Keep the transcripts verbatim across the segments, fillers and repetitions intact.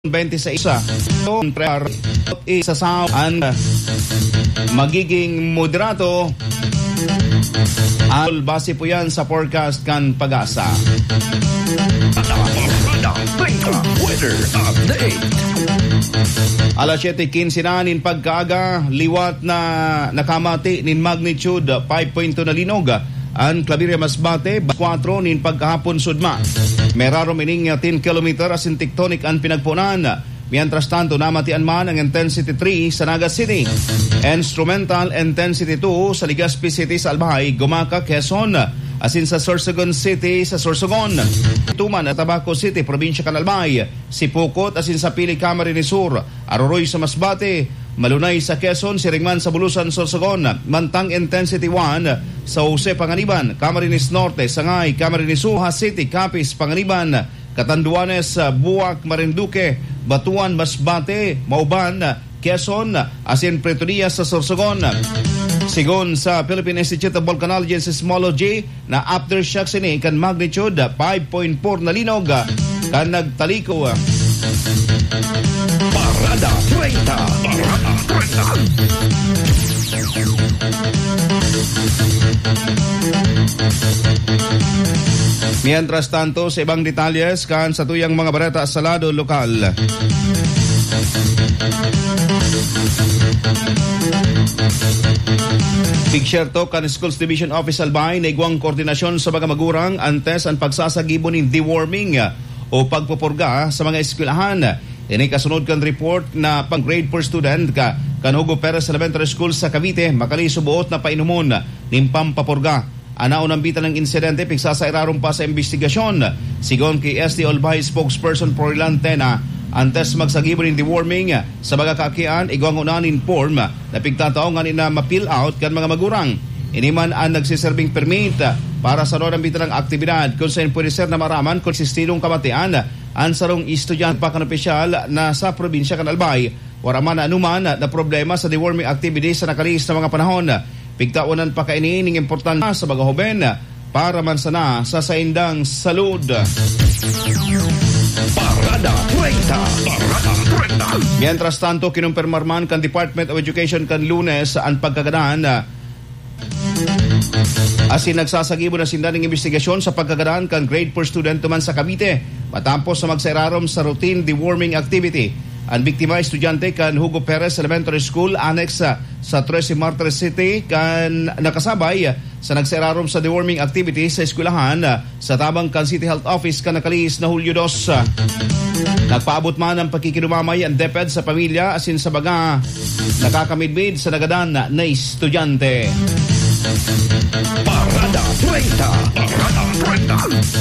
twenty-six so isa sa ang magiging moderato al base po yan sa forecast kan Pag-asa. Weather update. Alas siyete quince na nin pagkaaga, liwat na nakamati nin magnitude five point two na linog ang Claveria Masbate, four nin pagkahapon sudma. Meraro mining ten kilometer asin tectonic ang pinagpunan. Mientras tanto, namatian man ang intensity three sa Naga City. Instrumental intensity two sa Legazpi City sa Albay, Gumaca, Quezon. Asin sa Sorsogon City sa Sorsogon. Tuman at Tabaco City, Probinsya Canalbay. Sipukot asin sa Pili, Camarines Sur. Aroroy sa Masbate. Malunay sa Quezon, Siringman sa Bulusan, Sorsogon. Mantang intensity one sa Jose, Panganiban. Camarines Norte, Sangay, Camarines Sur, City, Capiz, Panganiban. Catanduanes, Buwak, Marinduque, Batuan, Masbate, Mauban, Quezon, asin Pretoria sa Sorsogon. Sigon sa Philippine Institute of Volcanology and Seismology na aftershocks ini kan magnitude five point four na linog kan nagtaliko. Parada treinta. Parada treinta. Mientras tanto, sa ibang detalles kan sa tuyang mga bareta sa lado lokal. Big share to kan Schools Division Office Albay na igwang koordinasyon sa mga magurang antes ang pagsasagibo ng deworming o pagpupurga sa mga eskwelahan. Ini kasunod kan report na pang grade four student ka kan Hugo Perez Elementary School sa Cavite makali subuot na painumon ning pampapurga. Anao ng bitan ng insidente pigsasairarong pa sa investigasyon. Sigon kay S D Albay spokesperson Florilan Tena, antes magsagibo ng deworming sa mga kaakian, igwang unanin form na pigtataong nga na ma-fill out kan mga magurang. Iniman ang nagsiserving permit para sa noon ang bitan ng aktibidad kung saan pwede ser na maraman kung sistilong kamatian ang sarong estudyante pa kan opisyal na sa probinsya kan Albay. Waraman na anuman na problema sa deworming activities sa nakalis na mga panahon. Pigtaunan pa kaini ning importante sa mga hoben para mansana sa saindang salud. Parada treinta. Parada treinta. Mientras tanto, kinumpirmar man kan Department of Education kan Lunes ang pagkagadaan asin nagsasagibo na sindan ng investigasyon sa pagkagadaan kan grade four student man sa Cavite matapos sa magsairarom sa routine deworming activity. Ang biktima estudyante kan Hugo Perez Elementary School annex sa, sa Trece Martires City kan nakasabay sa nagsairarom sa deworming activity sa eskwelahan sa tabang kan City Health Office kan nakalis na Hulyo two. Nagpaabot man ang pagkikinumamay ang DepEd sa pamilya asin sa baga nakakamidmid sa nagadan na estudyante. Parada treinta. Parada treinta.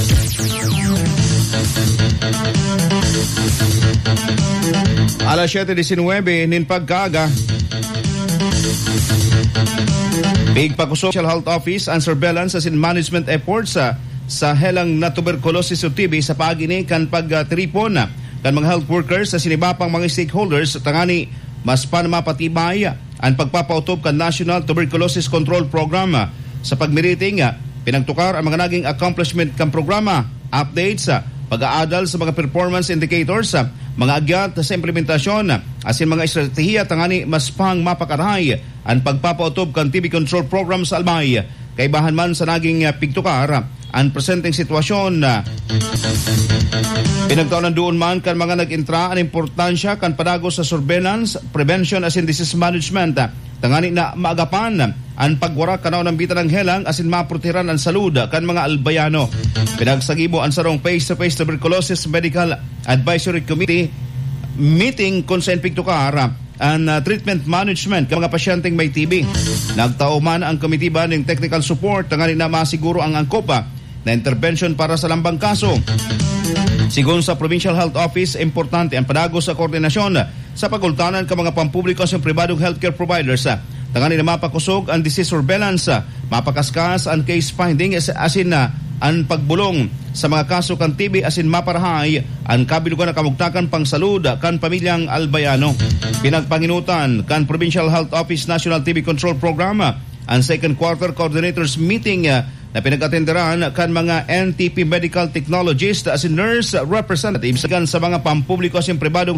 Alas siyete diecinueve nin pagkaaga. Big Pakusok Social Health Office and Surveillance as in management efforts sa, sa helang na tuberculosis o T B sa pagini kan pagtripon kan mga health workers sa sinibapang mga stakeholders tangani mas panamapatibay ang pagpapautob kan National Tuberculosis Control Program. Sa pagmiriting, pinagtukar ang mga naging accomplishment kan programa, updates sa pag-aadal sa mga performance indicators, mga agyat sa implementasyon, asin mga estratehiya tangani mas pang mapakarahay ang pagpapautob kan T B control program sa Albay. Kaibahan man sa naging pigtukar ang presenteng sitwasyon. Pinagtaunan doon man kan mga nag-intra ang importansya kan padagos sa surveillance, prevention asin disease management. Tangani na maagapan ang pagwara kanaw ng bitan ng helang asin maproteran ang salud kan mga albayano. Pinagsagibo ang sarong face-to-face tuberculosis medical advisory committee meeting kung saan pigtukar ang uh, treatment management ng mga pasyenteng may T B. Nagtao man ang komitiba ng technical support tangani na masiguro ang angkopa na intervention para sa lambang kaso. Sigon sa Provincial Health Office, importante ang padagos sa koordinasyon sa pagultanan ng mga pampubliko sa pribadong healthcare providers. Tangani na mapakusog ang disease surveillance, mapakaskas ang case finding asin na ang pagbulong sa mga kaso kan T B asin maparahay ang kabilugan na kamugtakan pang salud kan pamilyang albayano. Pinagpanginutan kan Provincial Health Office National T B Control Program ang second quarter coordinators meeting na pinag-atenderan kan mga N T P medical technologists as nurse representatives kan sa mga pampubliko at pribadong